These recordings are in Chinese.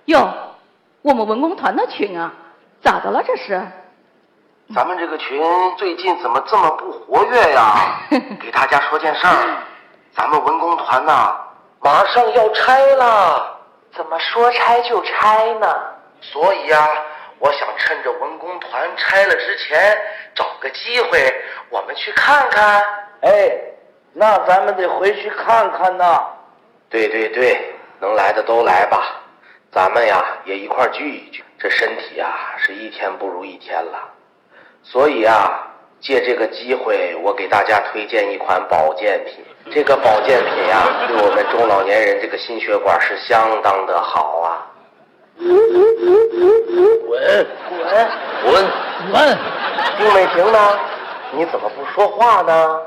哟，我们文工团的群啊，咋的了这是？ 咱们这个群最近怎么这么不活跃呀？给大家说件事儿，咱们文工团呐，马上要拆了。 怎么说拆就拆呢？ 所以啊，我想趁着文工团拆了之前，找个机会我们去看看。 哎，那咱们得回去看看呐。 对对对，能来的都来吧，咱们呀也一块聚一聚。这身体啊是一天不如一天了，所以啊，借这个机会，我给大家推荐一款保健品。这个保健品呀，对我们中老年人这个心血管是相当的好啊。滚！丁美婷呢？你怎么不说话呢？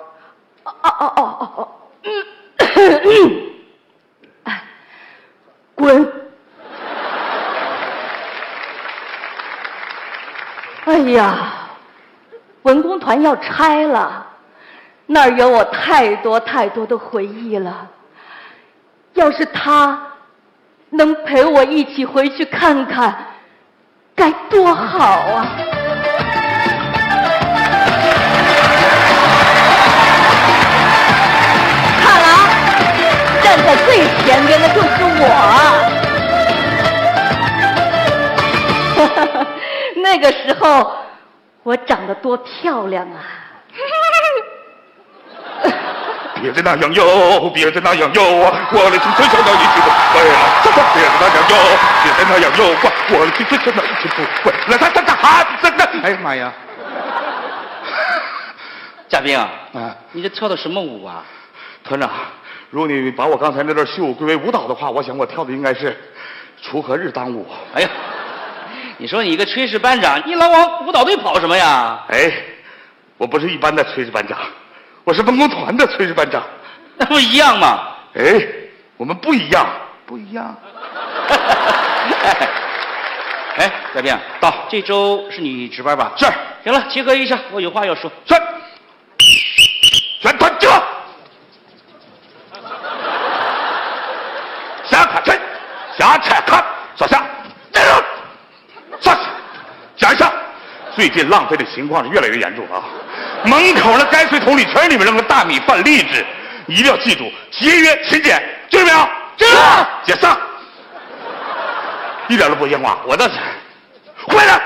滚！哎呀，文工团要拆了，那儿有我太多太多的回忆了。要是他能陪我一起回去看看，该多好啊！看了啊，站在最前边的就是我。那个时候我长得多漂亮啊！ 别再那样哟，别再那样哟，我的青春相当一去不回了。别再那样哟，别再那样哟，我的青春相当一去不回了。哎呀妈呀！ 嘉宾啊，你这跳的什么舞啊？ 团长，如果你把我刚才那段秀归为舞蹈的话，我想我跳的应该是锄禾日当午。 哎呀，你说你一个炊事班长，你老往舞蹈队跑什么呀？ 哎，我不是一般的炊事班长，我是文工团的炊事班长。 那不一样吗？ 哎，我们不一样，不一样。 哎，嘉宾，到这周是你值班吧？ 是。 行了，集合一下，我有话要说。 是。全团集合。下卡阵，下拆看，坐下。坐下。讲一下，最近浪费的情况是越来越严重了啊！门口的泔水桶里全是你们扔的大米饭粒子，你一定要记住，节约勤俭，记住没有？记住。解散。一点都不像话，我倒是回来。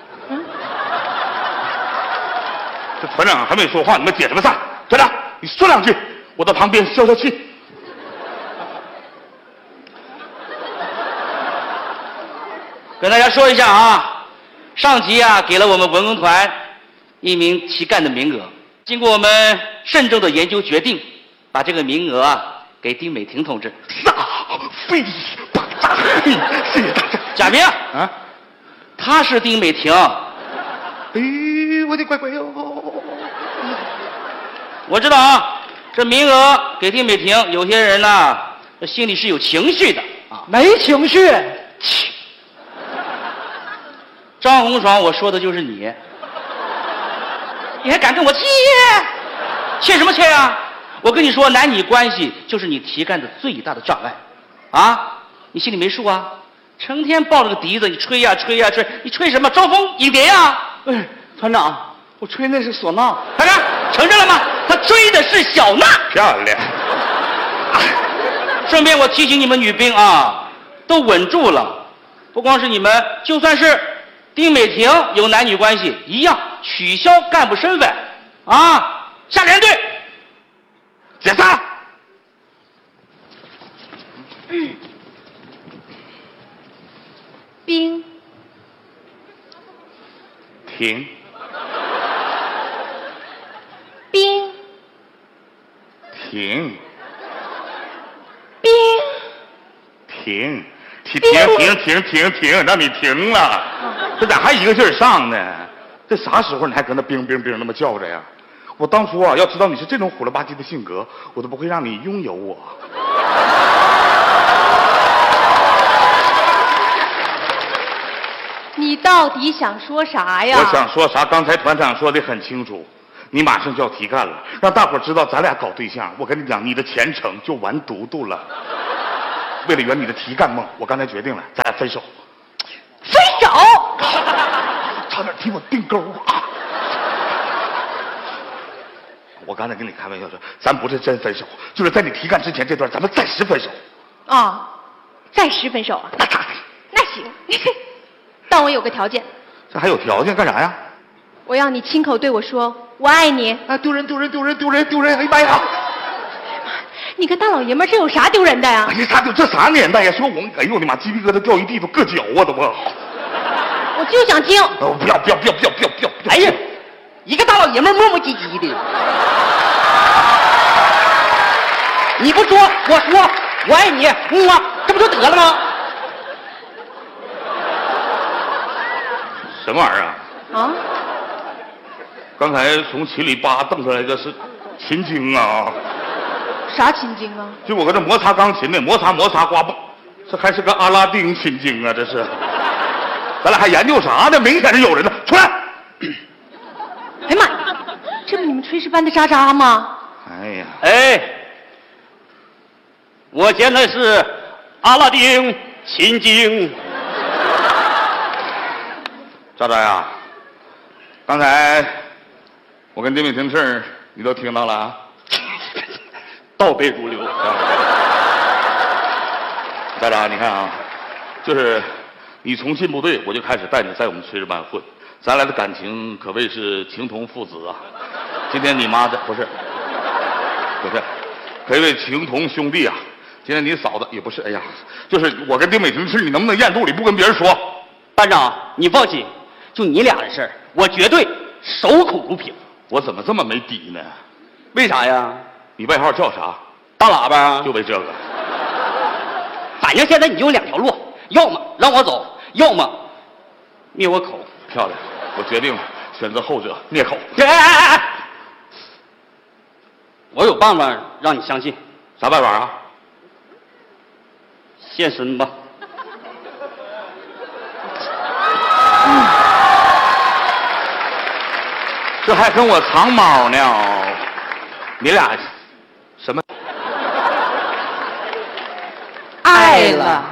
这团长还没说话，你们解什么散？团长，你说两句，我到旁边消消气。 跟大家说一下啊，上级啊给了我们文工团一名旗干的名额，经过我们慎重的研究决定，把这个名额啊给丁美婷同志。 非常大，谢谢大家。 贾明啊，她是丁美婷。 哎，我的乖乖哟！ 我知道啊，这名额给丁美婷，有些人呢，心里是有情绪的啊。 没情绪。 张红爽，我说的就是你，你还敢跟我切？切什么切啊？我跟你说，男女关系就是你题干的最大的障碍，啊，你心里没数啊？成天抱着个笛子，你吹呀吹呀吹，你吹什么？招蜂引蝶呀？ 哎，团长，我吹那是唢呐。 看看，承认了吗？他吹的是小呐。 漂亮。 顺便我提醒你们女兵啊，都稳住了，不光是你们，就算是丁美婷有男女关系一样，取消干部身份啊！下连队， 解散。 兵。 停。 兵。 停。 兵。 停。停，让你停了，这咋还一个劲儿上呢？这啥时候你还搁那冰那么叫着呀？我当初啊，要知道你是这种虎了吧唧的性格，我都不会让你拥有我。 你到底想说啥呀？ 我想说啥？刚才团长说的很清楚，你马上就要提干了，让大伙知道咱俩搞对象。我跟你讲，你的前程就完犊了。 为了圆你的题干梦，我刚才决定了，咱俩分手。 分手？ 差点替我定钩啊！我刚才跟你开玩笑说，咱不是真分手，就是在你题干之前这段，咱们暂时分手。 啊，暂时分手啊？那行，但我有个条件。 这还有条件干啥呀？ 我要你亲口对我说我爱你。 啊，丢人！哎呀妈呀！ 你个大老爷们儿，这有啥丢人的呀？ 哎呀，这啥年代呀？说我，哎呦我的妈，鸡皮疙瘩掉一地，都硌脚啊，都我。 我就想听。 不要！ 哎呀，一个大老爷们磨磨唧唧的。你不说，我说，我爱你，这不就得了吗？ 什么玩意儿啊？ 啊？ 刚才从琴里扒瞪出来的是琴经啊！ 啥琴经啊？ 就我搁这摩擦钢琴呢，摩擦刮蹦，这还是个阿拉丁琴经啊！这是，咱俩还研究啥呢？明显是有人呢，出来！ 哎呀妈呀，这不你们炊事班的渣渣吗？ 哎呀， 哎，我现在是阿拉丁琴经。 渣渣呀，刚才我跟丁美婷的事儿你都听到了啊？ 倒背如流。 渣渣，你看啊，就是你从进部队，我就开始带你在我们炊事班混，咱俩的感情可谓是情同父子啊。今天你妈的不是，可谓情同兄弟啊。今天你嫂子也不是，哎呀，就是我跟丁美婷的事，你能不能咽肚里不跟别人说？ 班长，你放心，就你俩的事儿，我绝对守口如瓶。 我怎么这么没底呢？ 为啥呀？ 你外号叫啥？ 大喇叭。 就为这个。 反正现在你就有两条路，要么让我走，要么灭我口。 漂亮，我决定了，选择后者，灭口。 哎！我有办法让你相信。 啥办法啊？ 现身吧。 这还跟我藏猫呢？你俩什么？ 爱了。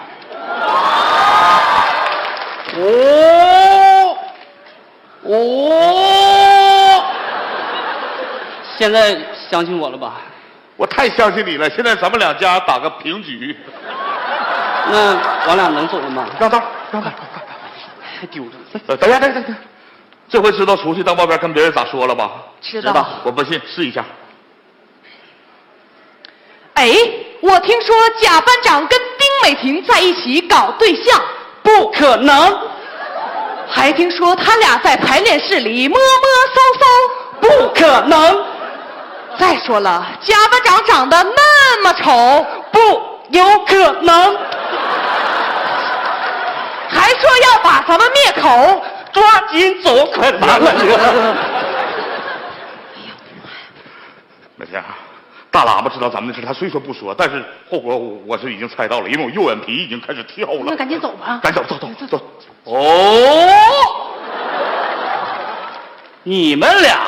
现在相信我了吧？ 我太相信你了。现在咱们两家打个平局。 那我俩能走了吗？ 让道， 还丢着。 等一下，这回知道出去到外边跟别人咋说了吧？ 知道。 我不信，试一下。 哎，我听说贾班长跟丁美婷在一起搞对象。 不可能。 还听说他俩在排练室里摸摸搜搜。 不可能。 再说了，贾班长长得那么丑， 不有可能。 还说要把咱们灭口， 抓紧走，快完了你！ 美婷，大喇叭知道咱们的事，他虽说不说，但是后果我是已经猜到了，因为我右眼皮已经开始跳了。 那赶紧走吧。 赶紧走。 哦，你们俩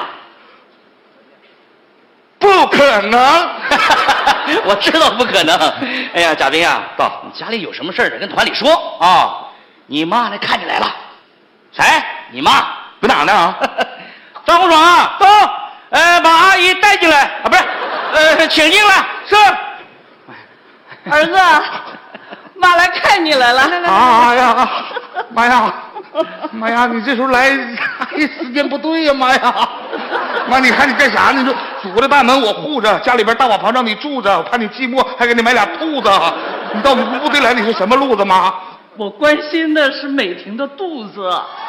不可能。 我知道不可能。哎呀，贾斌啊， 到你家里有什么事儿得跟团里说啊。你妈来看你来了。谁？你妈搁哪呢啊？ 张红爽啊，走，把阿姨带进来啊，不是，请进来。是。 儿子，妈来看你来了。 哎呀，妈呀，你这时候来，时间不对呀，妈呀！妈，你看你干啥呢？你说堵着大门我护着，家里边大瓦房让你住着，我怕你寂寞，还给你买俩兔子。你到你部队来，你是什么路子，妈？ 我关心的是美婷的肚子。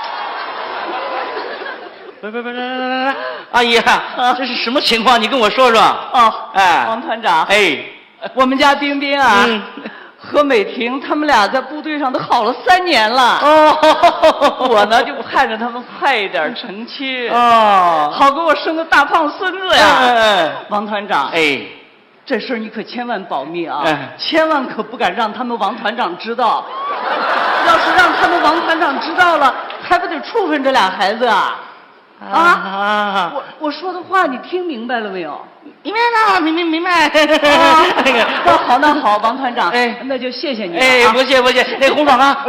来，阿姨，这是什么情况？你跟我说说。 哦， 哎， 王团长， 哎， 我们家冰冰啊，和美婷他们俩在部队上都好了3年了。哦，我呢就盼着他们快一点成亲，好给我生个大胖孙子呀。王团长， 哎， 这事儿你可千万保密啊，千万可不敢让他们王团长知道。要是让他们王团长知道了，还不得处分这俩孩子啊？ 我说的话你听明白了没有？ 明白了，明白。 那好，王团长，那就谢谢你了。 不谢，那洪爽啊。